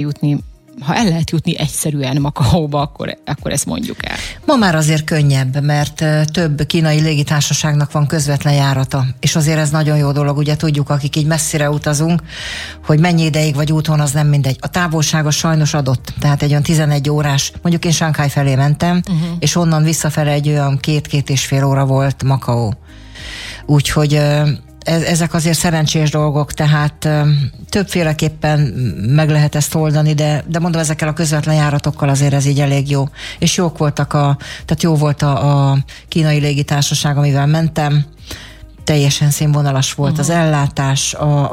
jutni, ha el lehet jutni egyszerűen Makaóba, akkor ezt mondjuk el. Ma már azért könnyebb, mert több kínai légitársaságnak van közvetlen járata, és azért ez nagyon jó dolog, ugye tudjuk, akik így messzire utazunk, hogy mennyi ideig vagy úton, az nem mindegy. A távolsága sajnos adott, tehát egy olyan 11 órás, mondjuk én Shanghai felé mentem, és onnan visszafele egy olyan 2-2,5 óra volt Makaó. Úgyhogy ezek azért szerencsés dolgok, tehát többféleképpen meg lehet ezt oldani, de mondom, ezekkel a közvetlen járatokkal azért ez így elég jó. És jók voltak tehát jó volt a kínai légitársaság, amivel mentem, teljesen színvonalas volt az ellátás,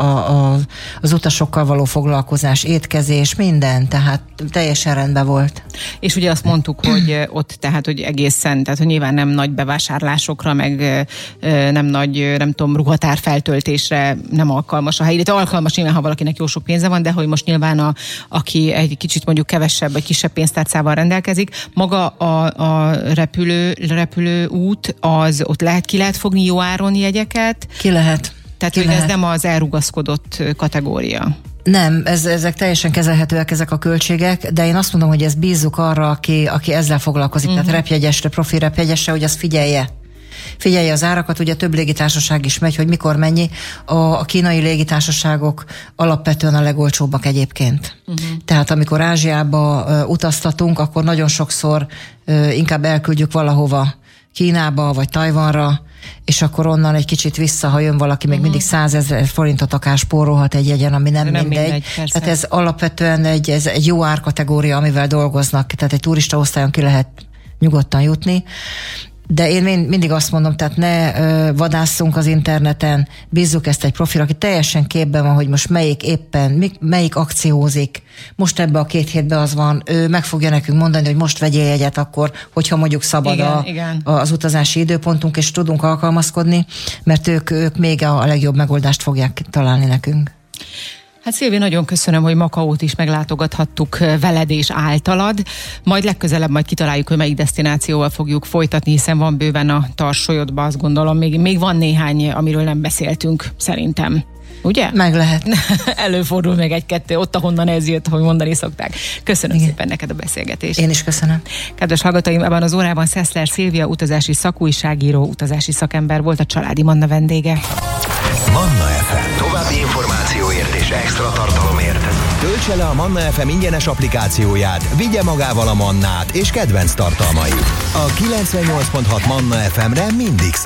az utasokkal való foglalkozás, étkezés, minden, tehát teljesen rendben volt. És ugye azt mondtuk, hogy ott tehát, hogy egészen, tehát hogy nyilván nem nagy bevásárlásokra, meg nem nagy, nem tudom, ruhatár feltöltésre nem alkalmas a hely, illetve alkalmas nyilván, ha valakinek jó sok pénze van, de hogy most nyilván aki egy kicsit mondjuk kevesebb, vagy kisebb pénztárcával rendelkezik, maga a repülő út, az ott ki lehet fogni jó áron jegyeket? Ki lehet. Tehát, hogy ez nem az elrugaszkodott kategória. Nem, ezek teljesen kezelhetőek, ezek a költségek, de én azt mondom, hogy ezt bízzuk arra, aki ezzel foglalkozik, tehát repjegyesre, profi repjegyesre, hogy azt figyelje az árakat, ugye több légitársaság is megy, hogy mikor mennyi. A kínai légitársaságok alapvetően a legolcsóbbak egyébként. Tehát amikor Ázsiába utaztatunk, akkor nagyon sokszor inkább elküldjük valahova, Kínába vagy Tajvanra, és akkor onnan egy kicsit vissza, ha jön valaki, még mindig 100 000 forintot akár spórolhat egy jegyen, ami nem mindegy. Tehát ez alapvetően egy jó árkategória, amivel dolgoznak, tehát egy turista osztályon ki lehet nyugodtan jutni. De én mindig azt mondom, tehát ne vadásszunk az interneten, bízzuk ezt egy profilra, aki teljesen képben van, hogy most melyik akciózik. Most ebbe a 2 hétben az van, ő meg fogja nekünk mondani, hogy most vegyél jegyet akkor, hogyha mondjuk szabad az utazási időpontunk, és tudunk alkalmazkodni, mert ők még a legjobb megoldást fogják találni nekünk. Hát Szilvi, nagyon köszönöm, hogy Makaót is meglátogathattuk veled és általad. Majd legközelebb kitaláljuk, hogy melyik desztinációval fogjuk folytatni, hiszen van bőven a tarsolyodban, azt gondolom, még van néhány, amiről nem beszéltünk, szerintem. Ugye? Meg lehet. Előfordul még egy-kettő, ott, ahonnan ez jött, hogy mondani szokták. Köszönöm szépen neked a beszélgetést. Én is köszönöm. Kedves hallgatóim, ebben az órában Szeszler Szilvia, utazási szakújságíró, utazási szakember volt a Családi Manna vendége. Manna FM. További információért és extra tartalomért töltse le a Manna FM ingyenes applikációját, vigye magával a Mannát és kedvenc tartalmait. A 98.6 Manna FM-re mindig